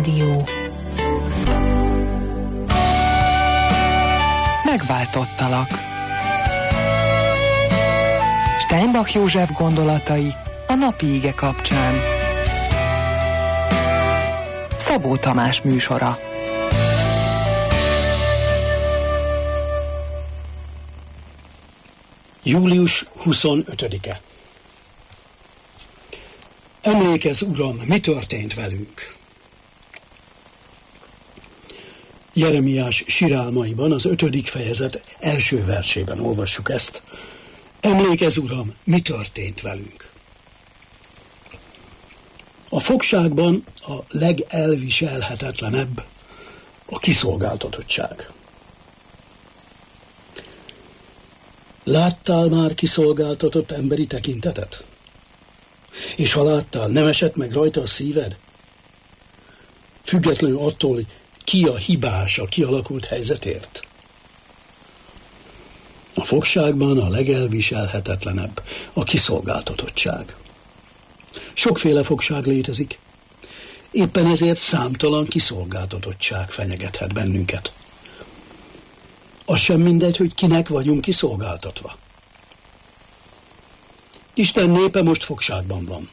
Rádió. Megváltottalak. Steinbach József gondolatai a napi ige kapcsán. Szabó Tamás műsora. Július 25-e. Emlékezz, Uram, mi történt velünk? Jeremiás sirálmaiban az 5. fejezet első versében olvassuk ezt. Emlékezz, Uram, mi történt velünk? A fogságban a legelviselhetetlenebb a kiszolgáltatottság. Láttál már kiszolgáltatott emberi tekintetet? És ha láttál, nem esett meg rajta a szíved? Függetlenül attól, ki a hibás a kialakult helyzetért? A fogságban a legelviselhetetlenebb a kiszolgáltatottság. Sokféle fogság létezik, éppen ezért számtalan kiszolgáltatottság fenyegethet bennünket. Az sem mindegy, hogy kinek vagyunk kiszolgáltatva. Isten népe most fogságban van.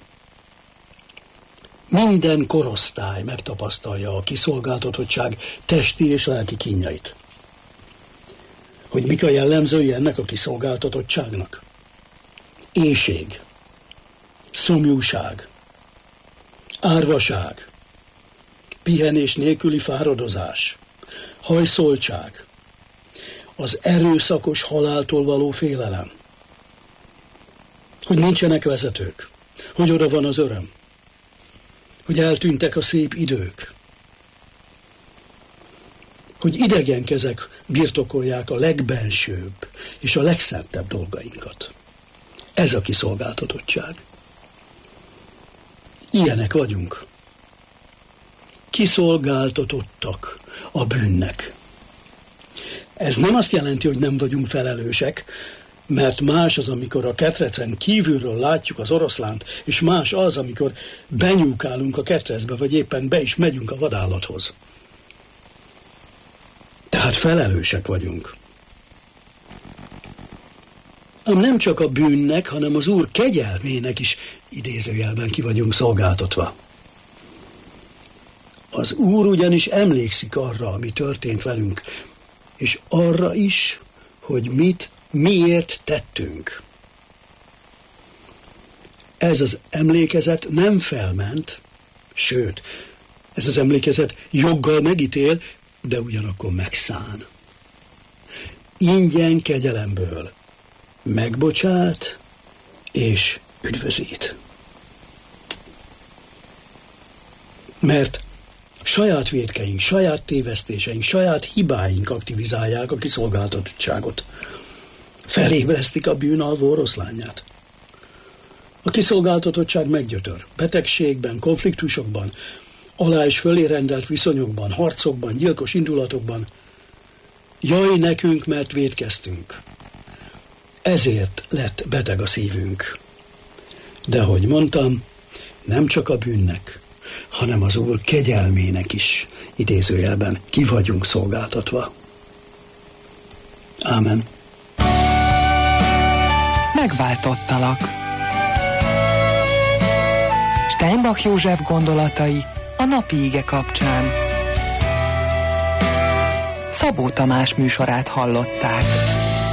Minden korosztály megtapasztalja a kiszolgáltatottság testi és lelki kínjait. Hogy mik a jellemzői ennek a kiszolgáltatottságnak? Éhség, szomjúság, árvaság, pihenés nélküli fáradozás, hajszoltság, az erőszakos haláltól való félelem, hogy nincsenek vezetők, hogy oda van az öröm, hogy eltűntek a szép idők, hogy idegen kezek birtokolják a legbensőbb és a legszentebb dolgainkat. Ez a kiszolgáltatottság. Ilyenek vagyunk. Kiszolgáltatottak a bűnnek. Ez nem azt jelenti, hogy nem vagyunk felelősek, mert más az, amikor a ketrecen kívülről látjuk az oroszlánt, és más az, amikor benyúkálunk a ketrecbe, vagy éppen be is megyünk a vadállathoz. Tehát felelősek vagyunk. Ám nem csak a bűnnek, hanem az Úr kegyelmének is idézőjelben ki vagyunk szolgáltatva. Az Úr ugyanis emlékszik arra, ami történt velünk, és arra is, hogy miért tettünk. Ez az emlékezet nem felment, sőt, ez az emlékezet joggal megítél, de ugyanakkor megszán. Ingyen kegyelemből megbocsát és üdvözít. Mert saját vétkeink, saját tévesztéseink, saját hibáink aktivizálják a kiszolgáltatottságot. Felébresztik a bűnalvó oroszlányát. A kiszolgáltatottság meggyötör. Betegségben, konfliktusokban, alá és fölé rendelt viszonyokban, harcokban, gyilkos indulatokban. Jaj nekünk, mert vétkeztünk. Ezért lett beteg a szívünk. De ahogy mondtam, nem csak a bűnnek, hanem az Úr kegyelmének is, idézőjelben, ki vagyunk szolgáltatva. Ámen. Megváltottalak. Steinbach József gondolatai a napi ige kapcsán. Szabó Tamás műsorát hallották.